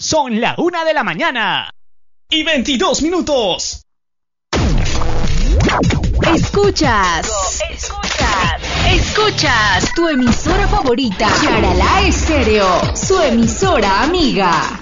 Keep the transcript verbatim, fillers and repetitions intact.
Son la una de la mañana y veintidós minutos. Escuchas, escuchas, escuchas tu emisora favorita, Yaralá Estéreo, su emisora amiga.